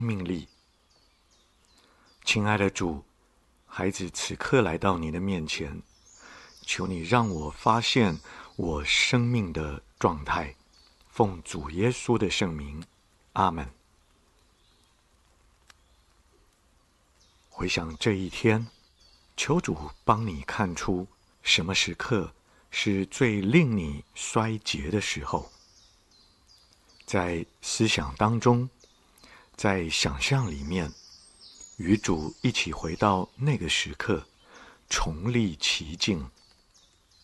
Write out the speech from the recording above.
命力。亲爱的主，孩子此刻来到你的面前，求你让我发现我生命的状态，奉主耶稣的圣名，阿们。回想这一天，求主帮你看出什么时刻是最令你衰竭的时候，在思想当中，在想象里面，与主一起回到那个时刻，重历其境，